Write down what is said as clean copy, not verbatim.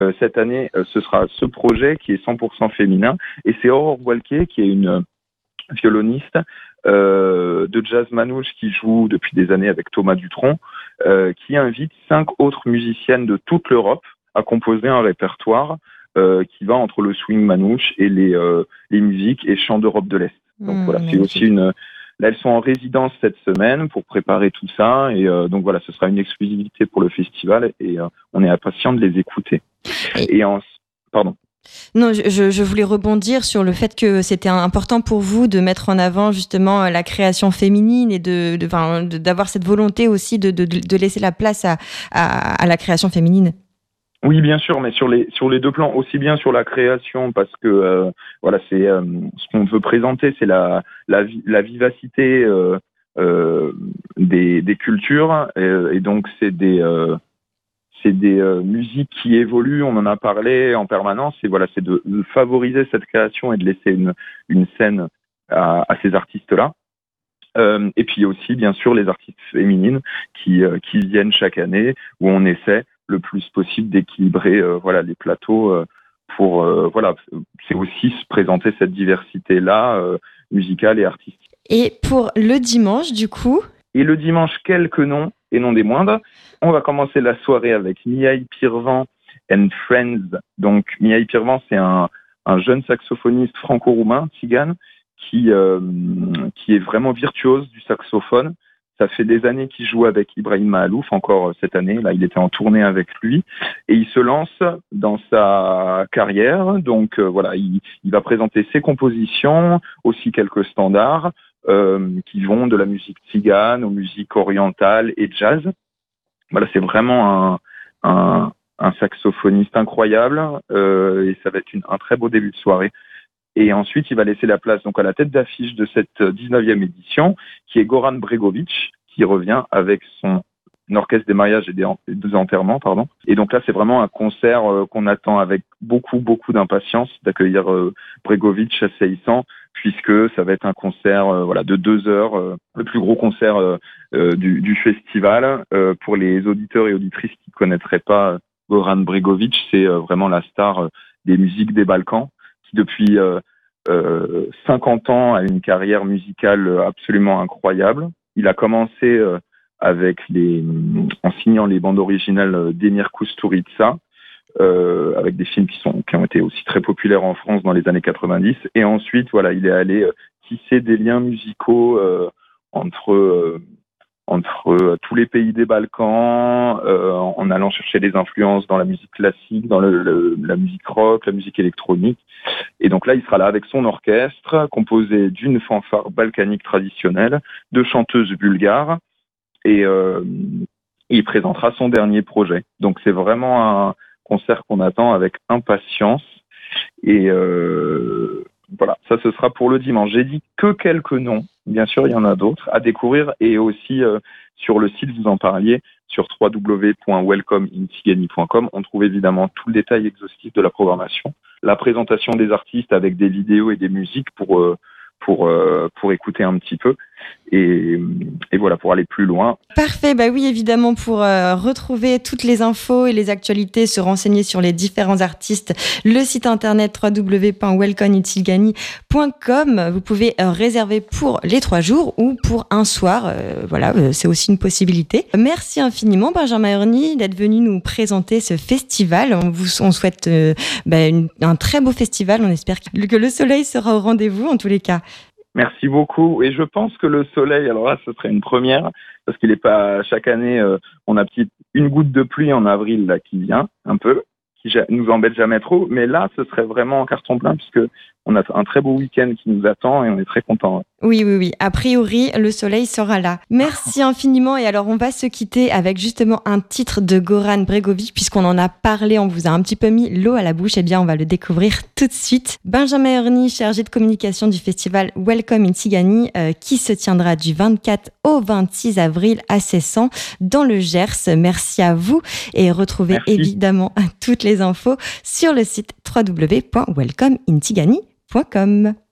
Cette année, ce sera ce projet qui est 100% féminin, et c'est Aurore Walquet qui est une violoniste de jazz manouche qui joue depuis des années avec Thomas Dutronc, qui invite 5 autres musiciennes de toute l'Europe à composer un répertoire qui va entre le swing manouche et les musiques et chants d'Europe de l'Est. Donc voilà, c'est aussi Là, elles sont en résidence cette semaine pour préparer tout ça, et donc voilà, ce sera une exclusivité pour le festival, et on est impatient de les écouter. Pardon. Non, je voulais rebondir sur le fait que c'était important pour vous de mettre en avant justement la création féminine et d'avoir cette volonté aussi de laisser la place à la création féminine. Oui, bien sûr, mais sur les deux plans, aussi bien sur la création, parce que voilà, c'est ce qu'on veut présenter, c'est la vivacité des cultures, et donc c'est des musiques qui évoluent. On en a parlé en permanence, et voilà, c'est de favoriser cette création et de laisser une scène à ces artistes-là. Et puis aussi, bien sûr, les artistes féminines qui viennent chaque année, où on essaie le plus possible d'équilibrer les plateaux pour c'est aussi se présenter cette diversité là musicale et artistique. Et pour le dimanche du coup? Et le dimanche, quelques noms et non des moindres. On va commencer la soirée avec Mihai Pirvan and Friends. Donc Mihai Pirvan, c'est un jeune saxophoniste franco-roumain, tzigane, qui est vraiment virtuose du saxophone. Ça fait des années qu'il joue avec Ibrahim Mahalouf, encore cette année. Là, il était en tournée avec lui. Et il se lance dans sa carrière. Donc, il va présenter ses compositions, aussi quelques standards, qui vont de la musique tzigane aux musiques orientales et jazz. Voilà, c'est vraiment un saxophoniste incroyable. Et ça va être un très beau début de soirée. Et ensuite, il va laisser la place donc à la tête d'affiche de cette 19e édition, qui est Goran Bregović, qui revient avec son orchestre des mariages et des enterrements, pardon. Et donc là, c'est vraiment un concert qu'on attend avec beaucoup, beaucoup d'impatience d'accueillir Bregović à Seissan, puisque ça va être un concert de 2 heures, le plus gros concert du festival. Pour les auditeurs et auditrices qui ne connaîtraient pas Goran Bregović, c'est vraiment la star des musiques des Balkans, qui depuis 50 ans a une carrière musicale absolument incroyable. Il a commencé en signant les bandes originales d'Emir Kusturica, avec des films qui ont été aussi très populaires en France dans les années 90. Et ensuite, il est allé tisser des liens musicaux entre tous les pays des Balkans, en allant chercher des influences dans la musique classique, dans la musique rock, la musique électronique. Et donc là, il sera là avec son orchestre, composé d'une fanfare balkanique traditionnelle, de chanteuses bulgares, et il présentera son dernier projet. Donc c'est vraiment un concert qu'on attend avec impatience. Et voilà, ça ce sera pour le dimanche. J'ai dit que quelques noms. Bien sûr, il y en a d'autres à découvrir, et aussi sur le site, vous en parliez, sur www.welcomeintigani.com, on trouve évidemment tout le détail exhaustif de la programmation, la présentation des artistes avec des vidéos et des musiques pour écouter un petit peu, et voilà, pour aller plus loin. Parfait, bah oui, évidemment, pour retrouver toutes les infos et les actualités, se renseigner sur les différents artistes, le site internet www.welcomeintigani.com. Vous pouvez réserver pour les 3 jours ou pour un soir, c'est aussi une possibilité. Merci infiniment Benjamin Erny d'être venu nous présenter ce festival. On souhaite un très beau festival, on espère que le soleil sera au rendez-vous en tous les cas. Merci beaucoup. Et je pense que le soleil, alors là, ce serait une première, parce qu'il n'est pas chaque année, on a une goutte de pluie en avril là qui vient un peu, qui nous embête jamais trop. Mais là, ce serait vraiment en carton plein, puisque on a un très beau week-end qui nous attend et on est très contents. Oui. A priori, le soleil sera là. Merci infiniment. Et alors, on va se quitter avec justement un titre de Goran Bregović, puisqu'on en a parlé, on vous a un petit peu mis l'eau à la bouche. Eh bien, on va le découvrir tout de suite. Benjamin Erny, chargé de communication du festival Welcome in Tigani, qui se tiendra du 24 au 26 avril à Seissan, dans le Gers. Merci à vous, et retrouvez évidemment toutes les infos sur le site www.welcomeintigani.com.